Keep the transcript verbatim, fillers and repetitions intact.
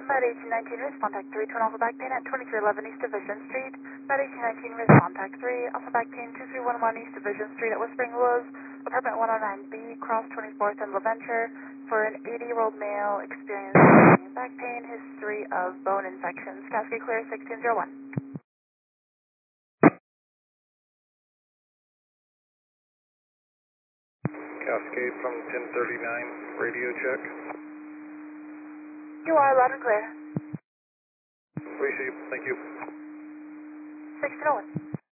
Med eighteen nineteen, respond tech three, twin Alpha back pain at twenty-three eleven East Division Street. Med eighteen nineteen, respond tech three, Alpha back pain two three one one East Division Street at Whispering Willows, apartment one oh nine B, cross twenty-fourth and LaVenture, for an eighty-year-old male experiencing back pain, history of bone infections. Cascade clear sixteen oh one. Cascade from ten thirty-nine, radio check. You are loud and clear. Receive, thank you. sixteen oh one.